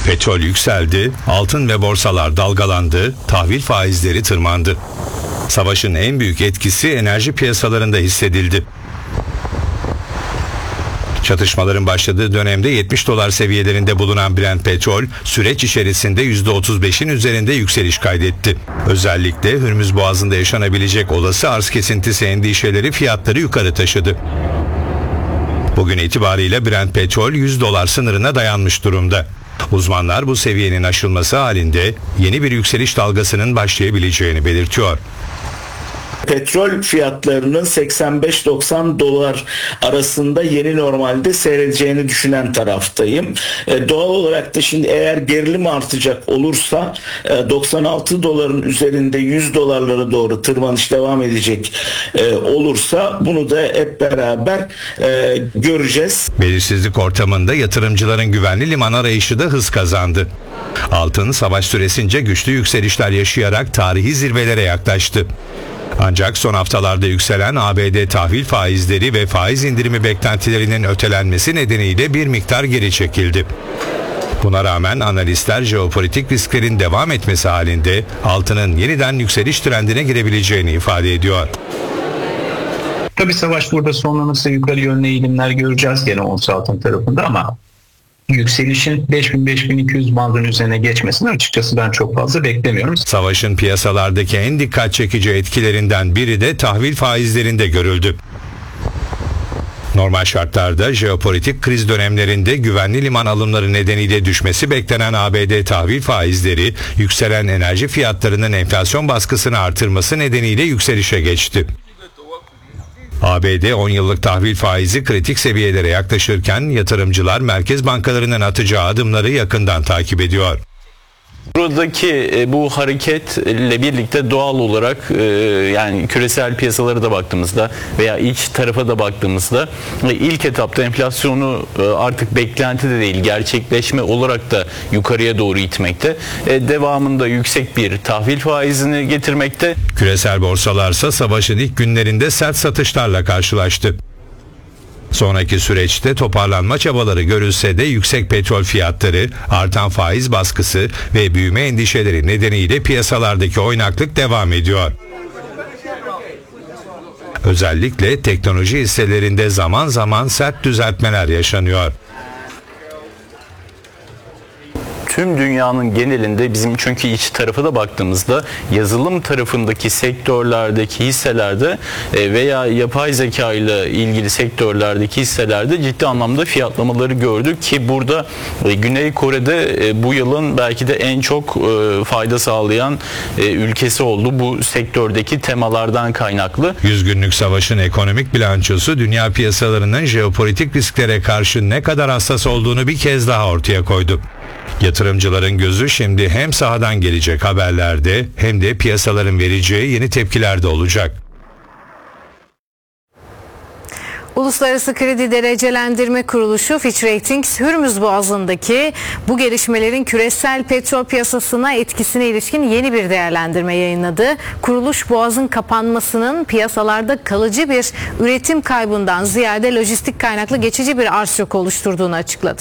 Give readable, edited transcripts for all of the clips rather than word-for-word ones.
Petrol yükseldi, altın ve borsalar dalgalandı, tahvil faizleri tırmandı. Savaşın en büyük etkisi enerji piyasalarında hissedildi. Çatışmaların başladığı dönemde 70 dolar seviyelerinde bulunan Brent petrol süreç içerisinde %35'in üzerinde yükseliş kaydetti. Özellikle Hürmüz Boğazı'nda yaşanabilecek olası arz kesintisi endişeleri fiyatları yukarı taşıdı. Bugün itibariyle Brent petrol 100 dolar sınırına dayanmış durumda. Uzmanlar bu seviyenin aşılması halinde yeni bir yükseliş dalgasının başlayabileceğini belirtiyor. Petrol fiyatlarının 85-90 dolar arasında yeni normalde seyredeceğini düşünen taraftayım. Doğal olarak da şimdi eğer gerilim artacak olursa 96 doların üzerinde 100 dolarlara doğru tırmanış devam edecek olursa bunu da hep beraber göreceğiz. Belirsizlik ortamında yatırımcıların güvenli liman arayışı da hız kazandı. Altın savaş süresince güçlü yükselişler yaşayarak tarihi zirvelere yaklaştı. Ancak son haftalarda yükselen ABD tahvil faizleri ve faiz indirimi beklentilerinin ötelenmesi nedeniyle bir miktar geri çekildi. Buna rağmen analistler jeopolitik risklerin devam etmesi halinde altının yeniden yükseliş trendine girebileceğini ifade ediyor. Tabii savaş burada sonlanırsa yukarı yönlü eğilimler göreceğiz gene ons altın tarafında ama yükselişin 5000-5200 bandının üzerine geçmesini açıkçası ben çok fazla beklemiyorum. Savaşın piyasalardaki en dikkat çekici etkilerinden biri de tahvil faizlerinde görüldü. Normal şartlarda jeopolitik kriz dönemlerinde güvenli liman alımları nedeniyle düşmesi beklenen ABD tahvil faizleri yükselen enerji fiyatlarının enflasyon baskısını artırması nedeniyle yükselişe geçti. ABD 10 yıllık tahvil faizi kritik seviyelere yaklaşırken yatırımcılar merkez bankalarının atacağı adımları yakından takip ediyor. Buradaki bu hareketle birlikte doğal olarak yani küresel piyasalara da baktığımızda veya iç tarafa da baktığımızda ilk etapta enflasyonu artık beklenti de değil gerçekleşme olarak da yukarıya doğru itmekte. Devamında yüksek bir tahvil faizini getirmekte. Küresel borsalarsa savaşın ilk günlerinde sert satışlarla karşılaştı. Sonraki süreçte toparlanma çabaları görülse de yüksek petrol fiyatları, artan faiz baskısı ve büyüme endişeleri nedeniyle piyasalardaki oynaklık devam ediyor. Özellikle teknoloji hisselerinde zaman zaman sert düzeltmeler yaşanıyor. Tüm dünyanın genelinde bizim çünkü iç tarafa da baktığımızda yazılım tarafındaki sektörlerdeki hisselerde veya yapay zeka ile ilgili sektörlerdeki hisselerde ciddi anlamda fiyatlamaları gördük ki burada Güney Kore'de bu yılın belki de en çok fayda sağlayan ülkesi oldu bu sektördeki temalardan kaynaklı. 100 günlük savaşın ekonomik bilançosu dünya piyasalarının jeopolitik risklere karşı ne kadar hassas olduğunu bir kez daha ortaya koydu. Yatırımcıların gözü şimdi hem sahadan gelecek haberlerde hem de piyasaların vereceği yeni tepkilerde olacak. Uluslararası Kredi Derecelendirme Kuruluşu Fitch Ratings, Hürmüz Boğazı'ndaki bu gelişmelerin küresel petrol piyasasına etkisine ilişkin yeni bir değerlendirme yayınladı. Kuruluş, Boğaz'ın kapanmasının piyasalarda kalıcı bir üretim kaybından ziyade lojistik kaynaklı geçici bir arz şoku oluşturduğunu açıkladı.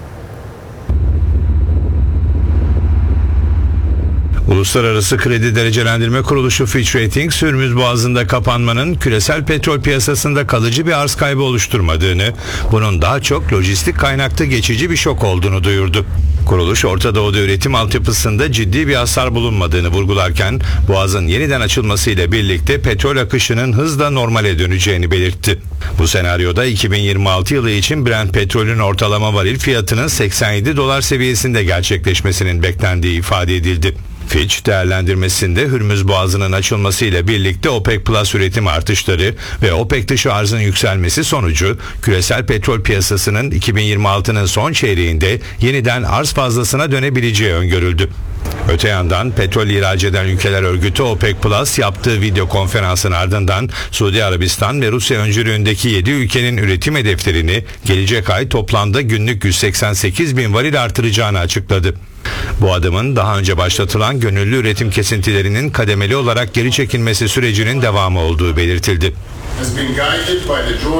Uluslararası Kredi Derecelendirme Kuruluşu Fitch Ratings, Hürmüz Boğazı'nda kapanmanın küresel petrol piyasasında kalıcı bir arz kaybı oluşturmadığını, bunun daha çok lojistik kaynaklı geçici bir şok olduğunu duyurdu. Kuruluş, Orta Doğu'da üretim altyapısında ciddi bir hasar bulunmadığını vurgularken, Boğaz'ın yeniden açılmasıyla birlikte petrol akışının hızla normale döneceğini belirtti. Bu senaryoda 2026 yılı için Brent petrolün ortalama varil fiyatının 87 dolar seviyesinde gerçekleşmesinin beklendiği ifade edildi. Fitch değerlendirmesinde Hürmüz Boğazı'nın açılmasıyla birlikte OPEC Plus üretim artışları ve OPEC dışı arzın yükselmesi sonucu küresel petrol piyasasının 2026'nın son çeyreğinde yeniden arz fazlasına dönebileceği öngörüldü. Öte yandan petrol ihraç eden ülkeler örgütü OPEC Plus yaptığı video konferansın ardından Suudi Arabistan ve Rusya öncülüğündeki 7 ülkenin üretim hedeflerini gelecek ay toplamda günlük 188 bin varil artıracağını açıkladı. Bu adımın daha önce başlatılan gönüllü üretim kesintilerinin kademeli olarak geri çekilmesi sürecinin devamı olduğu belirtildi.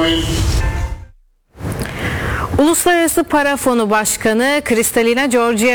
Uluslararası Para Fonu Başkanı Kristalina Georgieva